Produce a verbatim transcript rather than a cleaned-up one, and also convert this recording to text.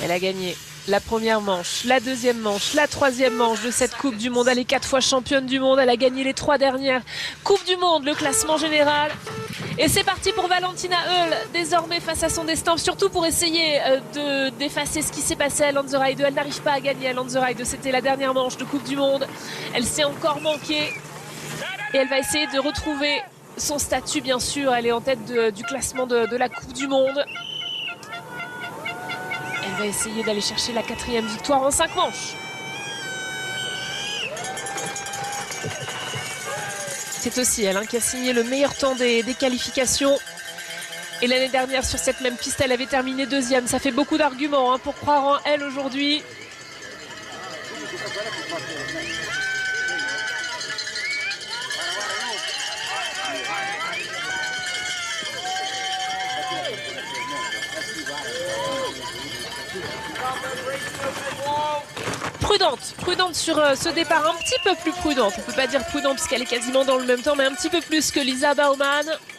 Elle a gagné la première manche, la deuxième manche, la troisième manche de cette Coupe du Monde. Elle est quatre fois championne du monde. Elle a gagné les trois dernières Coupes du Monde, le classement général. Et c'est parti pour Valentina Höll, désormais face à son destin, surtout pour essayer de d'effacer ce qui s'est passé à Lanzerheide. Elle n'arrive pas à gagner à Lanzerheide. C'était la dernière manche de Coupe du Monde. Elle s'est encore manquée. Et elle va essayer de retrouver son statut, bien sûr. Elle est en tête de, du classement de, de la Coupe du Monde. Elle va essayer d'aller chercher la quatrième victoire en cinq manches. C'est aussi elle hein, qui a signé le meilleur temps des, des qualifications. Et l'année dernière, sur cette même piste, elle avait terminé deuxième. Ça fait beaucoup d'arguments hein, pour croire en elle aujourd'hui. Prudente, prudente sur euh, ce départ, un petit peu plus prudente. On ne peut pas dire prudente parce qu'elle est quasiment dans le même temps, mais un petit peu plus que Lisa Baumann.